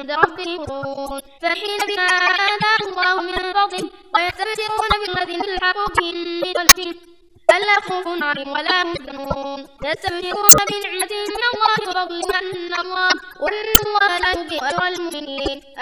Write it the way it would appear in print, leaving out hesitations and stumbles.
عند ربهم فرحين بما آتاهم الله من فضله ويستبشرون بالذين الحقوا بهم من خلفهم ألا خوف عليهم ولا هم يحزنون يستبشرون بنعمة من الله وفضل وأن الله لا يضيع أجر المؤمنين